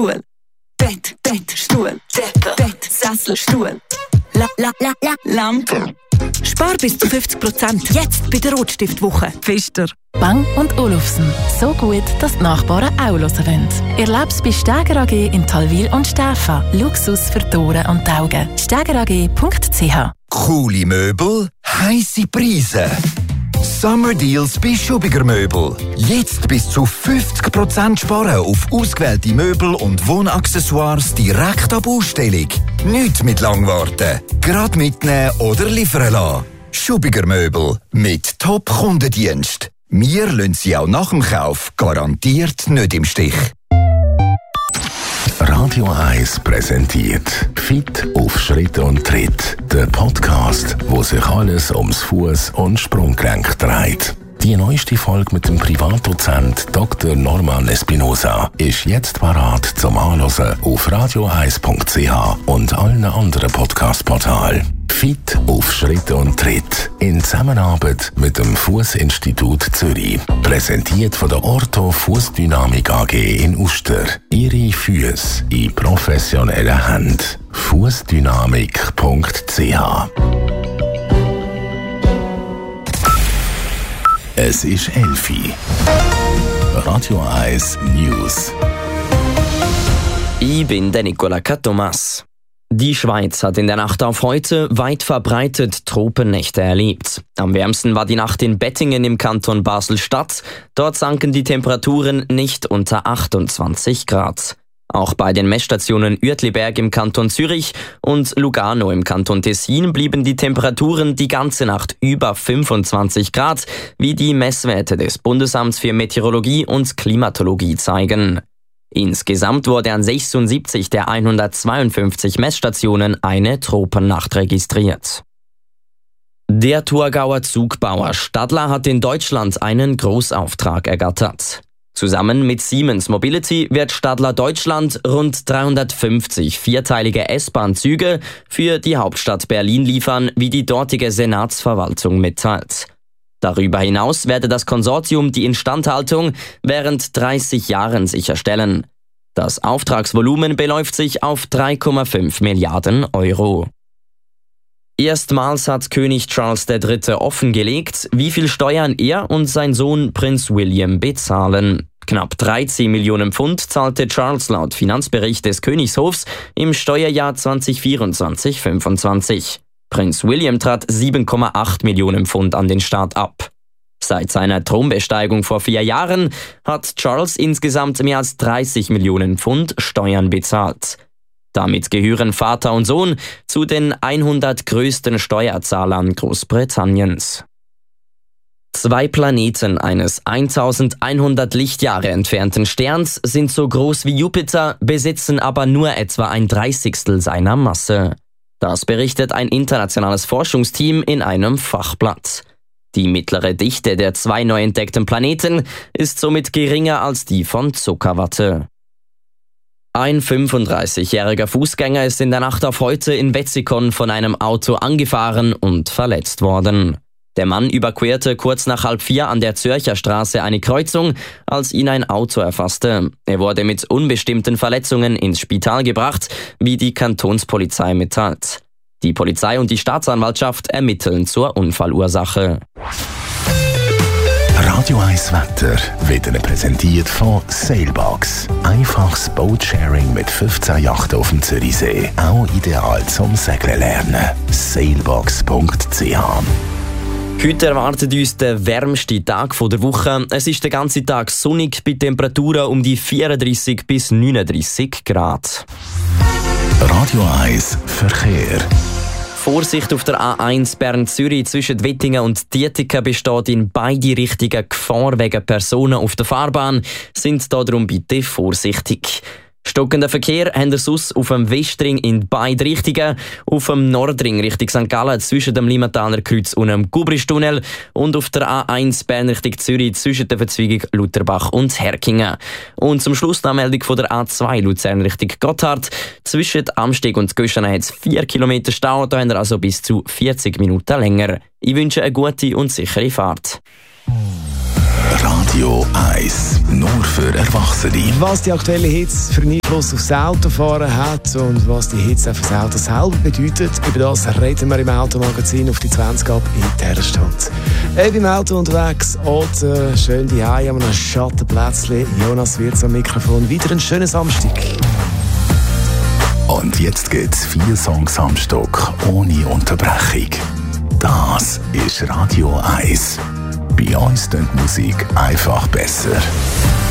Stuhl. Bett, Stuhl. Decke, Bett, Sessel, Stuhl. Lampe. Spar bis zu 50% jetzt bei der Rotstiftwoche. Pfister. Bang & Olufsen. So gut, dass die Nachbarn auch hören wollen. Erleb's bei Steger AG in Talwil und Stäfa. Luxus für die Ohren und die Augen. stegerag.ch. Coole Möbel, heisse Preise. Summer Deals bei Schubiger Möbel. Jetzt bis zu 50% sparen auf ausgewählte Möbel und Wohnaccessoires direkt ab Ausstellung. Nicht mit Langwarten. Gerade mitnehmen oder liefern lassen. Schubiger Möbel mit Top-Kundendienst. Wir lassen Sie auch nach dem Kauf garantiert nicht im Stich. Radio 1 präsentiert Fit auf Schritt und Tritt. Der Podcast, wo sich alles ums Fuß- und Sprunggelenk dreht. Die neueste Folge mit dem Privatdozent Dr. Norman Espinosa ist jetzt parat zum Anhören auf radio1.ch und allen anderen Podcast-Portalen. Fit auf Schritt und Tritt in Zusammenarbeit mit dem Fußinstitut Zürich. Präsentiert von der Ortho Fußdynamik AG in Uster. Ihre Füße in professionellen Händen. Fußdynamik.ch. Es ist 11 Uhr. Radio 1 News. Ich bin der Nicola Thomas. Die Schweiz hat in der Nacht auf heute weit verbreitet Tropennächte erlebt. Am wärmsten war die Nacht in Bettingen im Kanton Basel-Stadt. Dort sanken die Temperaturen nicht unter 28 Grad. Auch bei den Messstationen Uetliberg im Kanton Zürich und Lugano im Kanton Tessin blieben die Temperaturen die ganze Nacht über 25 Grad, wie die Messwerte des Bundesamts für Meteorologie und Klimatologie zeigen. Insgesamt wurde an 76 der 152 Messstationen eine Tropennacht registriert. Der Thurgauer Zugbauer Stadler hat in Deutschland einen Großauftrag ergattert. Zusammen mit Siemens Mobility wird Stadler Deutschland rund 350 vierteilige S-Bahn-Züge für die Hauptstadt Berlin liefern, wie die dortige Senatsverwaltung mitteilt. Darüber hinaus werde das Konsortium die Instandhaltung während 30 Jahren sicherstellen. Das Auftragsvolumen beläuft sich auf 3,5 Milliarden Euro. Erstmals hat König Charles III. Offengelegt, wie viel Steuern er und sein Sohn Prinz William bezahlen. Knapp 13 Millionen Pfund zahlte Charles laut Finanzbericht des Königshofs im Steuerjahr 2024-25. Prinz William trat 7,8 Millionen Pfund an den Staat ab. Seit seiner Thronbesteigung vor 4 Jahren hat Charles insgesamt mehr als 30 Millionen Pfund Steuern bezahlt. Damit gehören Vater und Sohn zu den 100 größten Steuerzahlern Großbritanniens. 2 Planeten eines 1100 Lichtjahre entfernten Sterns sind so groß wie Jupiter, besitzen aber nur etwa 1/30 seiner Masse. Das berichtet ein internationales Forschungsteam in einem Fachblatt. Die mittlere Dichte der 2 neu entdeckten Planeten ist somit geringer als die von Zuckerwatte. Ein 35-jähriger Fußgänger ist in der Nacht auf heute in Wetzikon von einem Auto angefahren und verletzt worden. Der Mann überquerte kurz nach 3:30 an der Zürcher Straße eine Kreuzung, als ihn ein Auto erfasste. Er wurde mit unbestimmten Verletzungen ins Spital gebracht, wie die Kantonspolizei mitteilt. Die Polizei und die Staatsanwaltschaft ermitteln zur Unfallursache. Radio 1 Wetter wird Ihnen präsentiert von Sailbox. Einfaches Boatsharing mit 15 Yachten auf dem Zürichsee. Auch ideal zum Segeln lernen. Sailbox.ch. Heute erwartet uns der wärmste Tag der Woche. Es ist den ganzen Tag sonnig bei Temperaturen um die 34 bis 39 Grad. Radio 1 Verkehr. Vorsicht auf der A1 Bern-Zürich zwischen Wittingen und Dietiken besteht in beide Richtungen Gefahr wegen Personen auf der Fahrbahn. Sind darum bitte vorsichtig. Stockender Verkehr haben wir sonst auf dem Westring in beide Richtungen, auf dem Nordring Richtung St. Gallen zwischen dem Limataler Kreuz und dem Gubristunnel und auf der A1 Bern Richtung Zürich zwischen der Verzweigung Lutherbach und Herkingen. Und zum Schluss eine Meldung von der A2 Luzern Richtung Gotthard. Zwischen Amsteg und Göschene hat es 4 Kilometer Stau, da haben wir also bis zu 40 Minuten länger. Ich wünsche eine gute und sichere Fahrt. Radio 1. Nur für Erwachsene. Was die aktuellen Hits für einen Einfluss aufs Autofahren hat und was die Hits auch für das Auto selber bedeutet, über das reden wir im Automagazin auf die 20 ab in dieser Stunde. Ob im Auto unterwegs oder schön daheim an einem Schattenplätzchen. Jonas Wirz am Mikrofon. Wieder einen schönen Samstag. Und jetzt gibt's 4 Songs am Stück ohne Unterbrechung. Das ist Radio 1. Bei uns klingt Musik einfach besser.